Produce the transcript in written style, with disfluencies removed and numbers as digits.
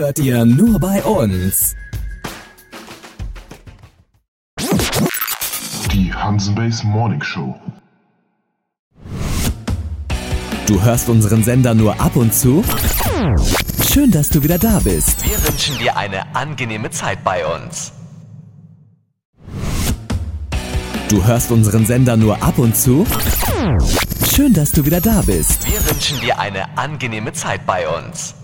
hört ihr nur bei uns. Die Hansenbase Morning Show. Du hörst unseren Sender nur ab und zu? Schön, dass du wieder da bist. Wir wünschen dir eine angenehme Zeit bei uns. Du hörst unseren Sender nur ab und zu? Schön, dass du wieder da bist. Wir wünschen dir eine angenehme Zeit bei uns.